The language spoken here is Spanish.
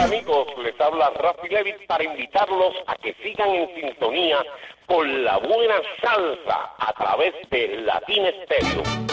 amigos? Les habla Rafi Levitt para invitarlos a que sigan en sintonía con la buena salsa a través de Latina Stereo.